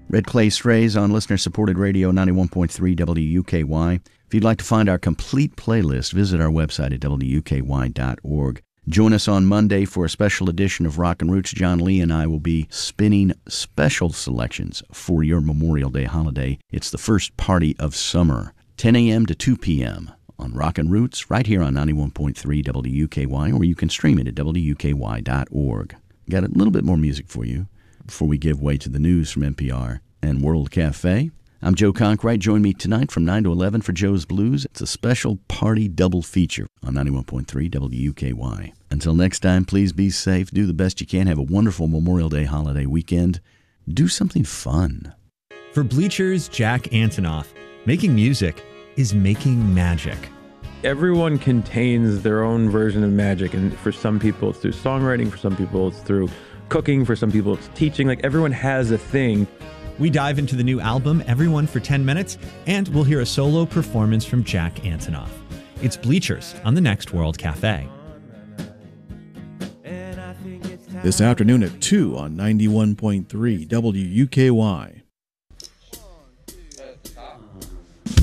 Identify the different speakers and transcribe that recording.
Speaker 1: Red Clay Strays on listener-supported radio 91.3 WUKY. If you'd like to find our complete playlist, visit our website at WUKY.org. Join us on Monday for a special edition of Rockin' Roots. John Lee and I will be spinning special selections for your Memorial Day holiday. It's the first party of summer, 10 a.m. to 2 p.m. on Rockin' Roots, right here on 91.3 WUKY, or you can stream it at WUKY.org. Got a little bit more music for you before we give way to the news from NPR and World Cafe. I'm Joe Conkright. Join me tonight from 9 to 11 for Joe's Blues. It's a special party double feature on 91.3 WUKY. Until next time, please be safe. Do the best you can. Have a wonderful Memorial Day holiday weekend. Do something fun.
Speaker 2: For Bleachers, Jack Antonoff, making music is making magic.
Speaker 3: Everyone contains their own version of magic, and for some people it's through songwriting, for some people it's through cooking, for some people it's teaching. Like, everyone has a thing.
Speaker 2: We dive into the new album, Everyone for 10 Minutes, and we'll hear a solo performance from Jack Antonoff. It's Bleachers on the next World Cafe.
Speaker 4: This afternoon at 2 on 91.3 WUKY.